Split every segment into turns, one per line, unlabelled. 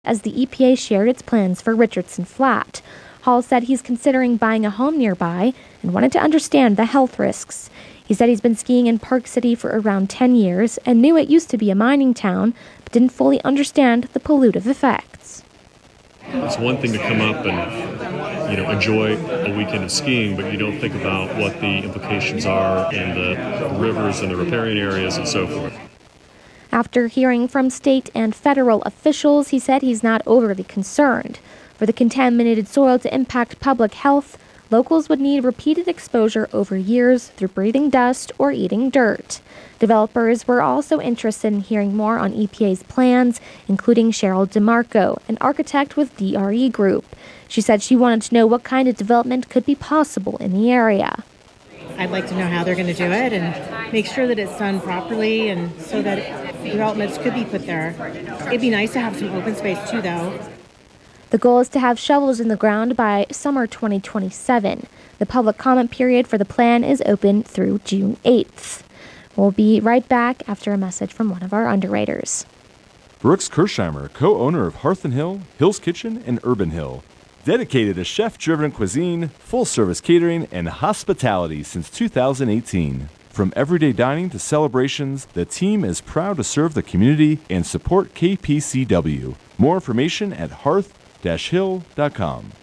as the EPA shared its plans for Richardson Flat. Hall said he's considering buying a home nearby and wanted to understand the health risks. He said he's been skiing in Park City for around 10 years and knew it used to be a mining town, but didn't fully understand the pollutive effects.
It's one thing to come up and, enjoy a weekend of skiing, but you don't think about what the implications are in the rivers and the riparian areas and so forth.
After hearing from state and federal officials, he said he's not overly concerned. For the contaminated soil to impact public health, locals would need repeated exposure over years through breathing dust or eating dirt. Developers were also interested in hearing more on EPA's plans, including Cheryl DeMarco, an architect with DRE Group. She said she wanted to know what kind of development could be possible in the area.
I'd like to know how they're going to do it and make sure that it's done properly and so that developments could be put there. It'd be nice to have some open space too, though.
The goal is to have shovels in the ground by summer 2027. The public comment period for the plan is open through June 8th. We'll be right back after a message from one of our underwriters.
Brooks Kirshheimer, co-owner of Hearth & Hill, Hill's Kitchen, and Urban Hill. Dedicated to chef-driven cuisine, full-service catering, and hospitality since 2018. From everyday dining to celebrations, the team is proud to serve the community and support KPCW. More information at hearth-hill.com.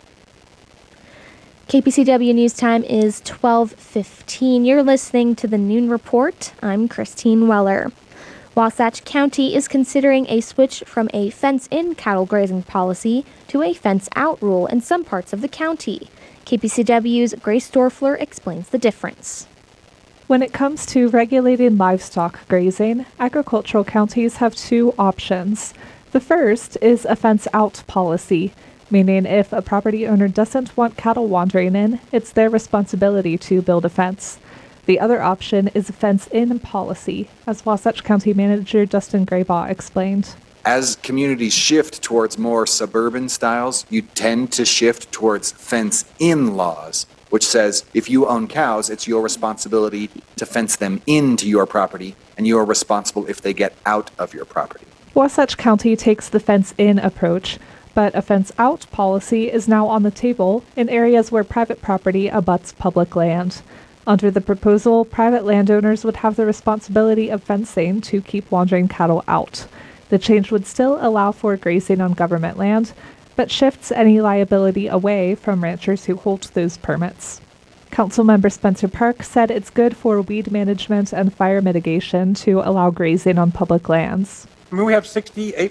KPCW News Time is 12:15. You're listening to the Noon Report. I'm Christine Weller. Wasatch County is considering a switch from a fence-in cattle grazing policy to a fence-out rule in some parts of the county. KPCW's Grace Dorfler explains the difference.
When it comes to regulating livestock grazing, agricultural counties have two options. The first is a fence-out policy, meaning if a property owner doesn't want cattle wandering in, it's their responsibility to build a fence. The other option is a fence-in policy, as Wasatch County Manager Dustin Graybaugh explained.
As communities shift towards more suburban styles, you tend to shift towards fence-in laws, which says if you own cows, it's your responsibility to fence them into your property, and you are responsible if they get out of your property.
Wasatch County takes the fence-in approach, but a fence-out policy is now on the table in areas where private property abuts public land. Under the proposal, private landowners would have the responsibility of fencing to keep wandering cattle out. The change would still allow for grazing on government land, but shifts any liability away from ranchers who hold those permits. Councilmember Spencer Park said it's good for weed management and fire mitigation to allow grazing on public lands.
I mean, we have 68%,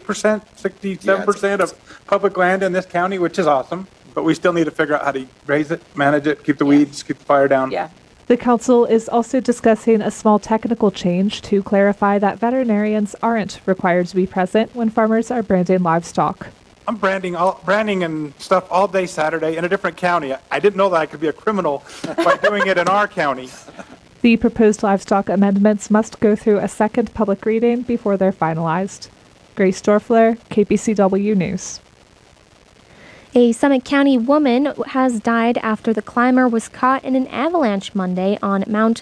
67% of public land in this county, which is awesome, but we still need to figure out how to raise it, manage it, keep the weeds, keep the fire down.
Yeah. The council is also discussing a small technical change to clarify that veterinarians aren't required to be present when farmers are branding livestock.
I'm branding and stuff all day Saturday in a different county. I didn't know that I could be a criminal by doing it in our county.
The proposed livestock amendments must go through a second public reading before they're finalized. Grace Dorfler, KPCW News.
A Summit County woman has died after the climber was caught in an avalanche Monday on Mount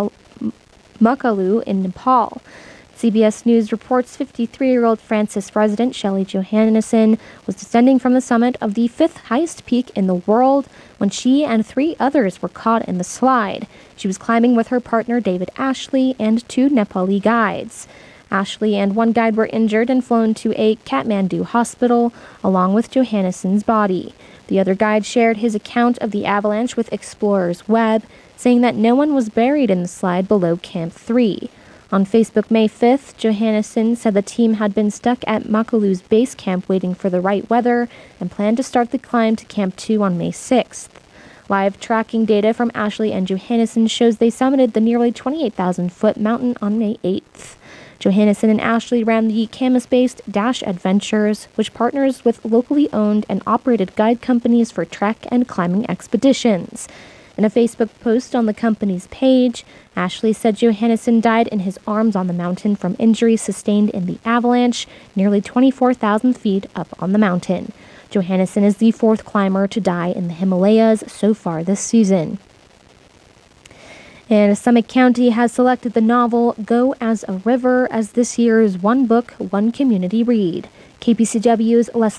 Makalu in Nepal. CBS News reports 53-year-old Francis resident Shelley Johannesson was descending from the summit of the fifth highest peak in the world when she and 3 others were caught in the slide. She was climbing with her partner David Ashley and 2 Nepali guides. Ashley and 1 guide were injured and flown to a Kathmandu hospital, along with Johannesson's body. The other guide shared his account of the avalanche with Explorer's Web, saying that no one was buried in the slide below Camp 3. On Facebook May 5th, Johannesson said the team had been stuck at Makalu's base camp waiting for the right weather and planned to start the climb to Camp 2 on May 6th. Live tracking data from Ashley and Johannesson shows they summited the nearly 28,000-foot mountain on May 8th. Johannesson and Ashley ran the Camas-based Dash Adventures, which partners with locally owned and operated guide companies for trek and climbing expeditions. In a Facebook post on the company's page, Ashley said Johannesson died in his arms on the mountain from injuries sustained in the avalanche, nearly 24,000 feet up on the mountain. Johannesson is the 4th climber to die in the Himalayas so far this season. And Summit County has selected the novel Go as a River as this year's One Book, One Community read. KPCW's Leslie